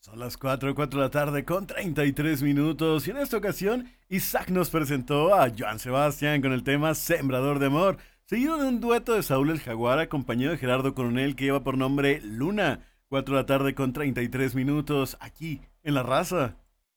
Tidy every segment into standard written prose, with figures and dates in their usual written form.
Son las 4 de la tarde con 33 minutos y en esta ocasión Isaac nos presentó a Joan Sebastián con el tema Sembrador de Amor, seguido de un dueto de Saúl el Jaguar acompañado de Gerardo Coronel que lleva por nombre Luna. 4 de la tarde con 33 minutos aquí en La Raza.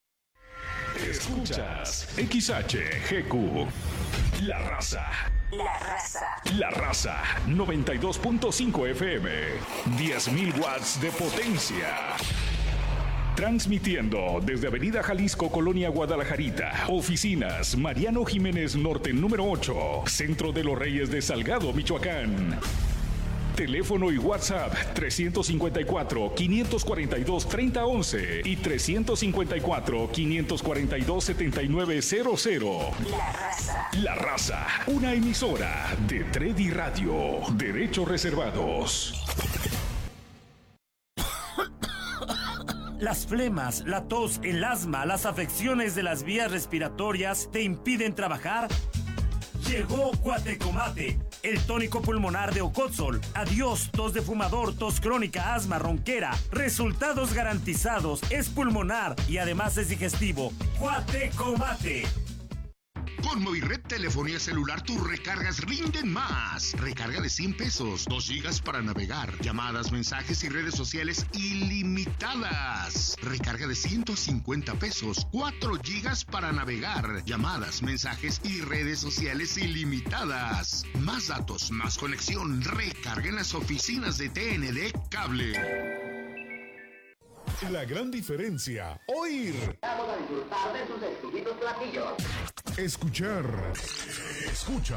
Escuchas XHGQ La Raza. La Raza. La Raza 92.5 FM. 10.000 watts de potencia. Transmitiendo desde Avenida Jalisco, Colonia Guadalajarita. Oficinas Mariano Jiménez Norte número 8. Centro de los Reyes de Salgado, Michoacán. Teléfono y WhatsApp 354-542-3011 y 354-542-7900. La Raza. La Raza, una emisora de Tredi Radio. Derechos reservados. Las flemas, la tos, el asma, las afecciones de las vías respiratorias te impiden trabajar. Llegó Cuatecomate, el tónico pulmonar de Ocotzol. Adiós, tos de fumador, tos crónica, asma, ronquera. Resultados garantizados, es pulmonar y además es digestivo. Cuatecomate. Con Movired Telefonía Celular tus recargas rinden más. Recarga de 100 pesos, 2 gigas para navegar, llamadas, mensajes y redes sociales ilimitadas. Recarga de 150 pesos, 4 gigas para navegar, llamadas, mensajes y redes sociales ilimitadas. Más datos, más conexión. Recarga en las oficinas de TND Cable. La gran diferencia, oír. Vamos a disfrutar de sus exquisitos platillos. Escuchar. Escucha.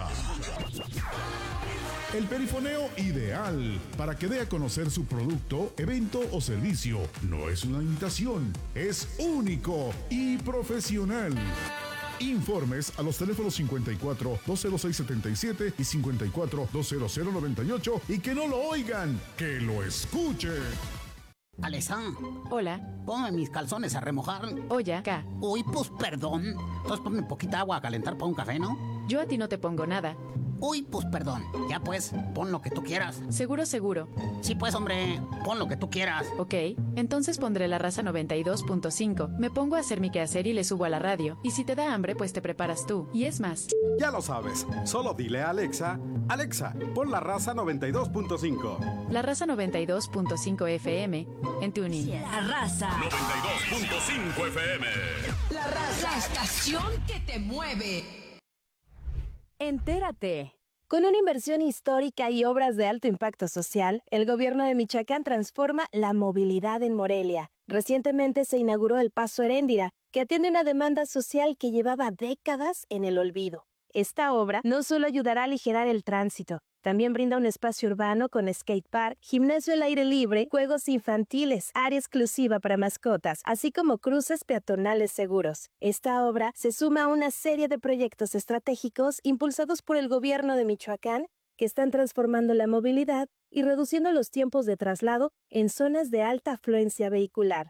El perifoneo ideal para que dé a conocer su producto, evento o servicio. No es una imitación, es único y profesional. Informes a los teléfonos 54 206 77 y 54 200 98 y que no lo oigan, que lo escuchen. Alesa. Hola. Ponme mis calzones a remojar. Oye, acá. Uy, pues perdón. Entonces ponme poquita agua a calentar para un café, ¿no? Yo a ti no te pongo nada. Uy, pues perdón. Ya pues, pon lo que tú quieras. Seguro. Sí pues, hombre, pon lo que tú quieras. Ok, entonces pondré La Raza 92.5. Me pongo a hacer mi quehacer y le subo a la radio. Y si te da hambre, pues te preparas tú. Y es más. Ya lo sabes, solo dile a Alexa, Alexa, pon La Raza 92.5. La Raza 92.5 FM en TuneIn. La Raza. 92.5 FM. La Raza. La estación que te mueve. Entérate. Con una inversión histórica y obras de alto impacto social, el gobierno de Michoacán transforma la movilidad en Morelia. Recientemente se inauguró el Paso Heréndira, que atiende una demanda social que llevaba décadas en el olvido. Esta obra no solo ayudará a aligerar el tránsito, también brinda un espacio urbano con skatepark, gimnasio al aire libre, juegos infantiles, área exclusiva para mascotas, así como cruces peatonales seguros. Esta obra se suma a una serie de proyectos estratégicos impulsados por el gobierno de Michoacán que están transformando la movilidad y reduciendo los tiempos de traslado en zonas de alta afluencia vehicular.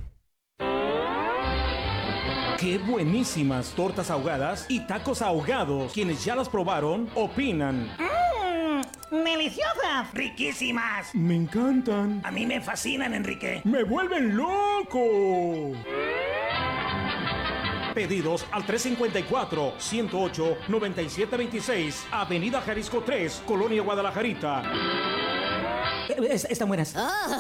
¡Qué buenísimas tortas ahogadas y tacos ahogados! Quienes ya las probaron, opinan. ¡Deliciosas! ¡Riquísimas! Me encantan. A mí me fascinan, Enrique. ¡Me vuelven loco! Pedidos al 354-108-9726, Avenida Jalisco 3, Colonia Guadalajarita. Están buenas.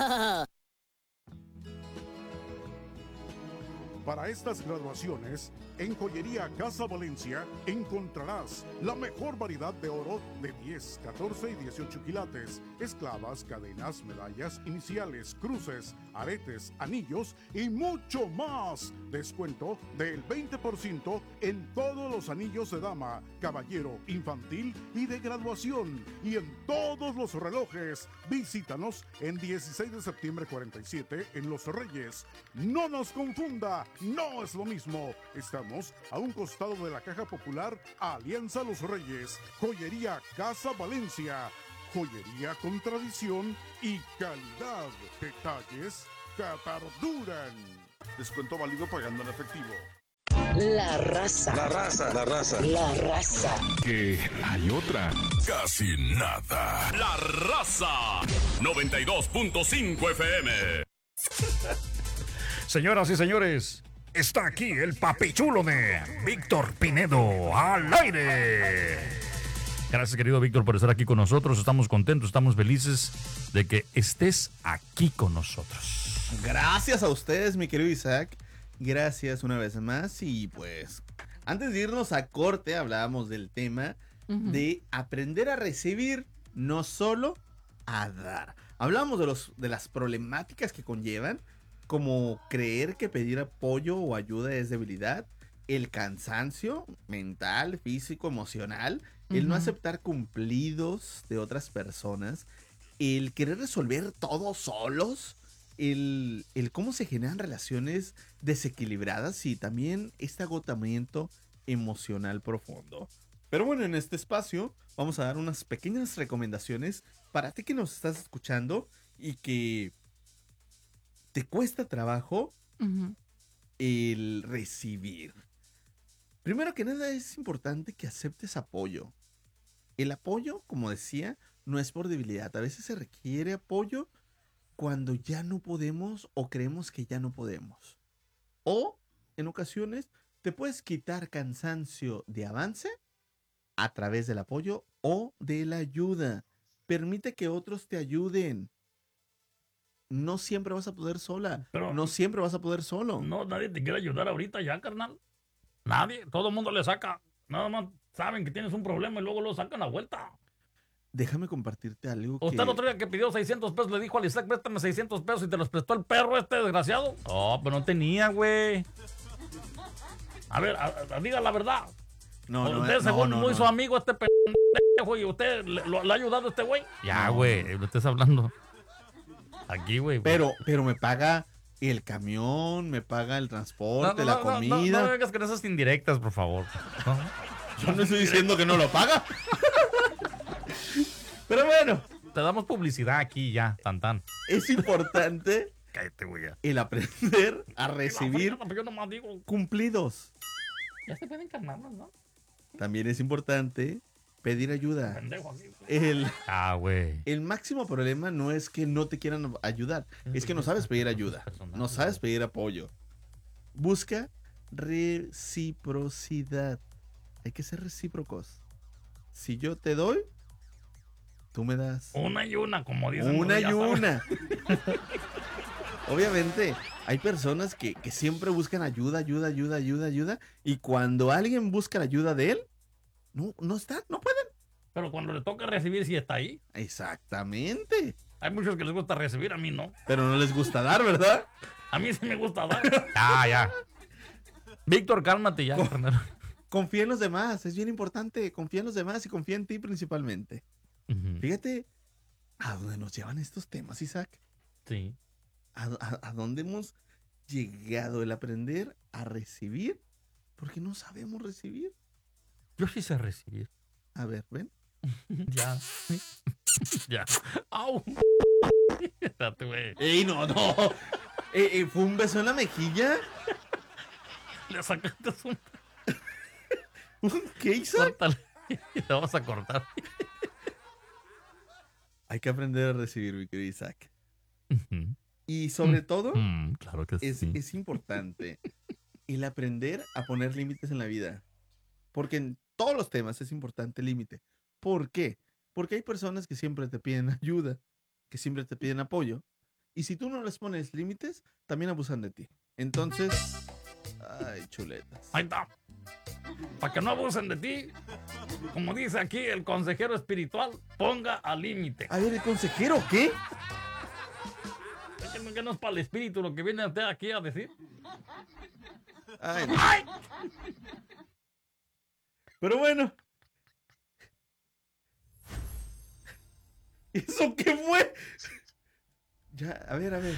Para estas graduaciones, en Joyería Casa Valencia encontrarás la mejor variedad de oro de 10, 14 y 18 quilates, esclavas, cadenas, medallas, iniciales, cruces, aretes, anillos y mucho más. Descuento del 20% en todos los anillos de dama, caballero, infantil y de graduación. Y en todos los relojes. Visítanos en 16 de septiembre 47 en Los Reyes. No nos confunda. No es lo mismo. Estamos a un costado de la Caja Popular Alianza Los Reyes. Joyería Casa Valencia. Joyería con tradición y calidad. Detalles que perduran. Descuento válido pagando en efectivo. La Raza. La Raza. La Raza. La Raza. Que hay otra. Casi nada. La Raza 92.5 FM. Señoras y señores, está aquí el papichulo de Víctor Pinedo al aire. Gracias, querido Víctor, por estar aquí con nosotros. Estamos contentos, estamos felices de que estés aquí con nosotros. Gracias a ustedes, mi querido Isaac. Gracias una vez más. Y pues, antes de irnos a corte, hablábamos del tema de aprender a recibir, no solo a dar. Hablamos de las problemáticas que conllevan, como creer que pedir apoyo o ayuda es debilidad, el cansancio mental, físico, emocional, el no aceptar cumplidos de otras personas, el querer resolver todo solos, el cómo se generan relaciones desequilibradas y también este agotamiento emocional profundo. Pero bueno, en este espacio vamos a dar unas pequeñas recomendaciones para ti que nos estás escuchando y que te cuesta trabajo el recibir. Primero que nada, es importante que aceptes apoyo. El apoyo, como decía, no es por debilidad. A veces se requiere apoyo cuando ya no podemos o creemos que ya no podemos. O, en ocasiones, te puedes quitar cansancio de avance a través del apoyo o de la ayuda. Permite que otros te ayuden. No siempre vas a poder sola. Pero no siempre vas a poder solo. No, nadie te quiere ayudar ahorita ya, carnal. Nadie. Todo el mundo le saca. Nada más saben que tienes un problema y luego lo sacan a vuelta. Déjame compartirte algo. Usted el otro día que pidió 600 pesos le dijo al Isaac, préstame 600 pesos y te los prestó el perro este desgraciado. Oh, pero no tenía, güey. A ver, diga la verdad. No, usted según muy su amigo este pendejo y usted le ha ayudado a este güey. Ya, güey, lo estás hablando. Aquí, güey. Pero me paga el camión, me paga el transporte, la comida. No vengas con esas indirectas, por favor. Yo no estoy diciendo que no lo paga. Pero bueno. Te damos publicidad aquí ya, tan. Es importante cállate, güey. El aprender a recibir yo nomás digo cumplidos. Ya se pueden calmarnos, ¿no? También es importante pedir ayuda. Pendejo aquí. Güey. El máximo problema no es que no te quieran ayudar, es que no sabes pedir ayuda, no sabes pedir apoyo. Busca reciprocidad. Hay que ser recíprocos. Si yo te doy, tú me das. Una y una, como dicen. Una y una. Obviamente, hay personas que siempre buscan ayuda. Y cuando alguien busca la ayuda de él, no pueden. Pero cuando le toca recibir, sí está ahí. Exactamente. Hay muchos que les gusta recibir, a mí no. Pero no les gusta dar, ¿verdad? A mí sí me gusta dar. Ya. Víctor, cálmate ya. Confía en los demás, es bien importante. Confía en los demás y confía en ti principalmente. Fíjate a dónde nos llevan estos temas, Isaac. Sí. A dónde hemos llegado, el aprender a recibir, porque no sabemos recibir. Yo sí sé recibir. A ver, ven. Ya. ¡Au! Espérate, güey. ¡Ey, no! ¿Fue un beso en la mejilla? Le sacaste ¿Qué hizo? Córtale. Te vamos a cortar. Hay que aprender a recibir, mi querido Isaac. Y sobre todo, claro que sí. Es importante el aprender a poner límites en la vida. Porque en todos los temas es importante el límite. ¿Por qué? Porque hay personas que siempre te piden ayuda, que siempre te piden apoyo. Y si tú no les pones límites, también abusan de ti. Entonces, ay, chuletas. Ahí está. Para que no abusen de ti, como dice aquí el consejero espiritual, ponga al límite. A ver, ¿el consejero qué? Que no es para el espíritu lo que viene usted aquí a decir. Ay. ¡Ay! Pero bueno. ¿Eso qué fue? Ya, a ver.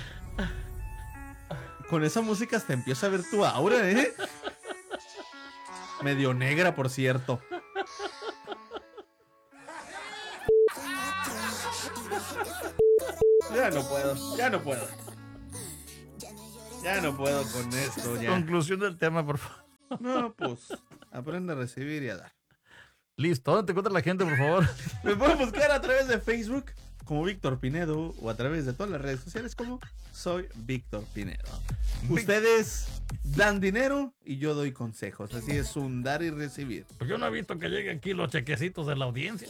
Con esa música hasta empieza a ver tu aura, ¿eh? Medio negra, por cierto. Ya no puedo con esto ya. Conclusión del tema, por favor. No, pues, aprende a recibir y a dar. Listo, ¿dónde te encuentra la gente, por favor? Me pueden buscar a través de Facebook como Víctor Pinedo o a través de todas las redes sociales como Soy Víctor Pinedo. Ustedes dan dinero y yo doy consejos. Así es un dar y recibir. Pues yo no he visto que lleguen aquí los chequecitos de la audiencia.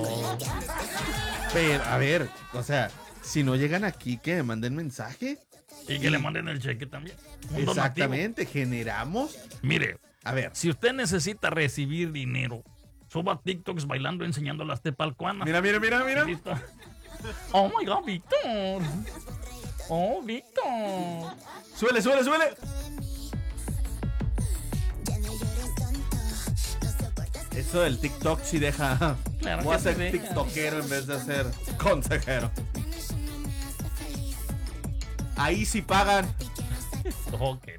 Pero, a ver, o sea, si no llegan aquí, que me manden mensaje. Y que le manden el cheque también. Exactamente, generamos. Mire, a ver, si usted necesita recibir dinero, suba TikToks bailando enseñando las tepalcuanas. Mira. Listo. Oh my God, Víctor. Oh, Víctor. Suele. Eso del TikTok sí deja. Claro voy a que ser sí deja. tiktokero en vez de ser consejero. Ahí sí pagan. Ok.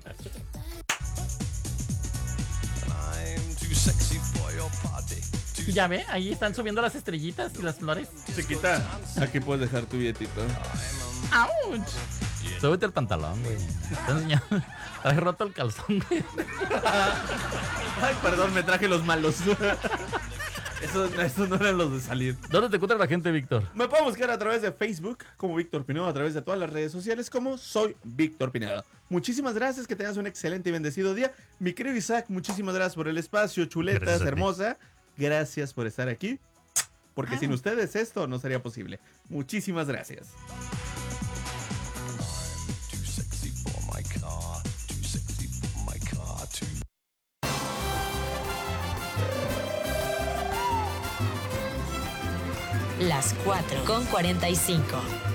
Ya ve, ahí están subiendo las estrellitas y las flores. Chiquita, aquí puedes dejar tu billetito. ¡Auch! Súbete el pantalón, güey. Está enseñando. Traes roto el calzón, güey. Ay, perdón, me traje los malos. Esos no eran los de salir. ¿Dónde te encuentra la gente, Víctor? Me puedo buscar a través de Facebook como Víctor Pinedo, a través de todas las redes sociales como Soy Víctor Pinedo. Muchísimas gracias, que tengas un excelente y bendecido día. Mi querido Isaac, muchísimas gracias por el espacio, chuletas, hermosa. Gracias por estar aquí, porque sin ustedes esto no sería posible. Muchísimas gracias. Las 4:45.